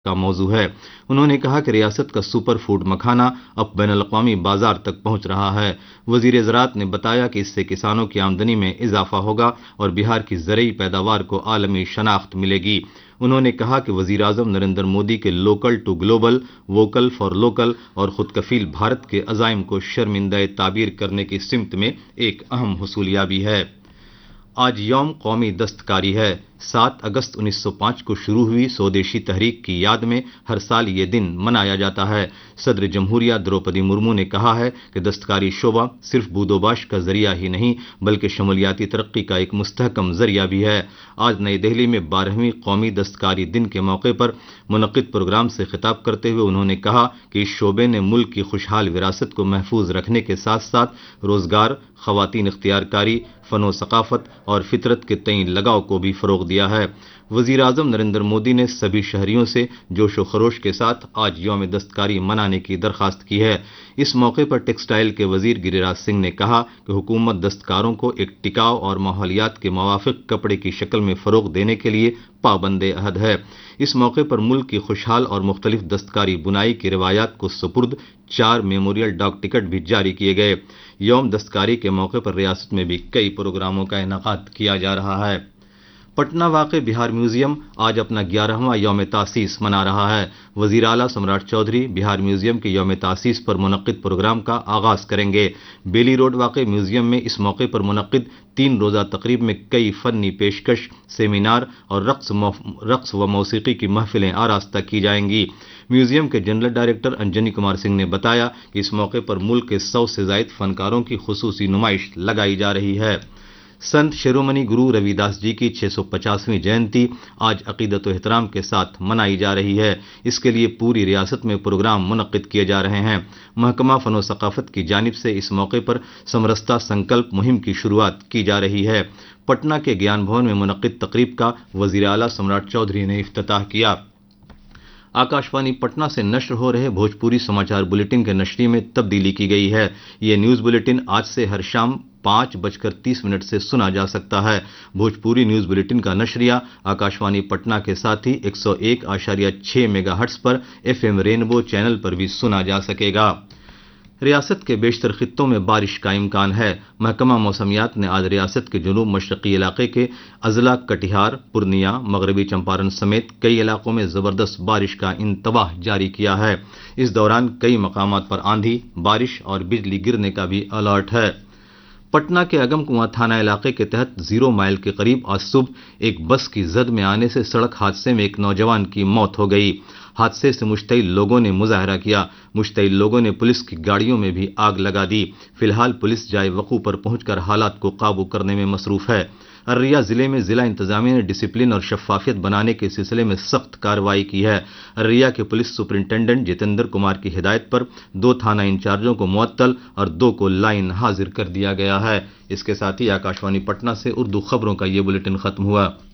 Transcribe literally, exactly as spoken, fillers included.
کا موضوع ہے۔ انہوں نے کہا کہ ریاست کا سپر فوڈ مکھانا اب بین الاقوامی بازار تک پہنچ رہا ہے۔ وزیر زراعت نے بتایا کہ اس سے کسانوں کی آمدنی میں اضافہ ہوگا اور بہار کی زرعی پیداوار کو عالمی شناخت ملے گی۔ انہوں نے کہا کہ وزیر اعظم نریندر مودی کے local to global, vocal for local اور خود کفیل بھارت کے عزائم کو شرمندہ تعبیر کرنے کی سمت میں ایک اہم حصولیابی ہے۔ آج یوم قومی دستکاری ہے۔ سات اگست انیس سو پانچ کو شروع ہوئی سودیشی تحریک کی یاد میں ہر سال یہ دن منایا جاتا ہے۔ صدر جمہوریہ دروپدی مرمو نے کہا ہے کہ دستکاری شعبہ صرف بودوباش کا ذریعہ ہی نہیں بلکہ شمولیاتی ترقی کا ایک مستحکم ذریعہ بھی ہے۔ آج نئی دہلی میں بارہویں قومی دستکاری دن کے موقع پر منعقد پروگرام سے خطاب کرتے ہوئے انہوں نے کہا کہ اس شعبے نے ملک کی خوشحال وراثت کو محفوظ رکھنے کے ساتھ ساتھ روزگار، خواتین اختیار کاری، فن و ثقافت اور فطرت کے تئیں لگاؤ کو بھی فروغ دیا ہے۔ وزیر اعظم نریندر مودی نے سبھی شہریوں سے جوش و خروش کے ساتھ آج یوم دستکاری منانے کی درخواست کی ہے۔ اس موقع پر ٹیکسٹائل کے وزیر گری راج سنگھ نے کہا کہ حکومت دستکاروں کو ایک ٹکاؤ اور ماحولیات کے موافق کپڑے کی شکل میں فروغ دینے کے لیے پابند عہد ہے۔ اس موقع پر ملک کی خوشحال اور مختلف دستکاری بنائی کی روایات کو سپرد چار میموریل ڈاک ٹکٹ بھی جاری کیے گئے۔ یوم دستکاری کے موقع پر ریاست میں بھی کئی پروگراموں کا انعقاد کیا جا رہا ہے۔ پٹنہ واقع بہار میوزیم آج اپنا گیارہواں یوم تاسیس منا رہا ہے۔ وزیر اعلیٰ سمراٹ چودھری بہار میوزیم کے یوم تاسیس پر منعقد پروگرام کا آغاز کریں گے۔ بیلی روڈ واقع میوزیم میں اس موقع پر منعقد تین روزہ تقریب میں کئی فنی پیشکش، سیمینار اور رقص رقص و موسیقی کی محفلیں آراستہ کی جائیں گی۔ میوزیم کے جنرل ڈائریکٹر انجنی کمار سنگھ نے بتایا کہ اس موقع پر ملک کے سو سے زائد فنکاروں کی خصوصی نمائش لگائی جا رہی ہے۔ سنت شیرومنی گرو روی داس جی کی چھ سو پچاسویں جینتی آج عقیدت و احترام کے ساتھ منائی جا رہی ہے۔ اس کے لیے پوری ریاست میں پروگرام منعقد کیے جا رہے ہیں۔ محکمہ فن و ثقافت کی جانب سے اس موقع پر سمرستا سنکلپ مہم کی شروعات کی جا رہی ہے۔ پٹنہ کے گیان بھون میں منعقد تقریب کا وزیر اعلیٰ سمراٹ چودھری نے افتتاح کیا۔ آکاشوانی پٹنہ سے نشر ہو رہے بھوجپوری سماچار بلیٹن کے نشریے میں تبدیلی کی گئی ہے۔ یہ نیوز بلیٹن آج سے ہر شام پانچ بج کر تیس منٹ سے سنا جا سکتا ہے۔ بھوجپوری نیوز بلیٹن کا نشریہ آکاشوانی پٹنہ کے ساتھ ہی ایک سو ایک اشاریہ چھ میگا ہرٹز پر ایف ایم رینبو چینل پر بھی سنا جا سکے گا۔ ریاست کے بیشتر خطوں میں بارش کا امکان ہے۔ محکمہ موسمیات نے آج ریاست کے جنوب مشرقی علاقے کے اضلاع کٹیہار، پورنیہ، مغربی چمپارن سمیت کئی علاقوں میں زبردست بارش کا انتباہ جاری کیا ہے۔ اس دوران کئی مقامات پر آندھی، بارش اور بجلی گرنے کا بھی الرٹ ہے۔ پٹنہ کے اگم کنواں تھانہ علاقے کے تحت زیرو مائل کے قریب آج صبح ایک بس کی زد میں آنے سے سڑک حادثے میں ایک نوجوان کی موت ہو گئی۔ حادثے سے مشتعل لوگوں نے مظاہرہ کیا۔ مشتعل لوگوں نے پولیس کی گاڑیوں میں بھی آگ لگا دی۔ فی الحال پولیس جائے وقوع پر پہنچ کر حالات کو قابو کرنے میں مصروف ہے۔ ارریہ ضلع میں ضلع انتظامیہ نے ڈسپلن اور شفافیت بنانے کے سلسلے میں سخت کارروائی کی ہے۔ ارریہ کے پولیس سپرنٹنڈنٹ جتیندر کمار کی ہدایت پر دو تھانہ انچارجوں کو معطل اور دو کو لائن حاضر کر دیا گیا ہے۔ اس کے ساتھ ہی آکاشوانی پٹنہ سے اردو خبروں کا یہ بلیٹن ختم ہوا۔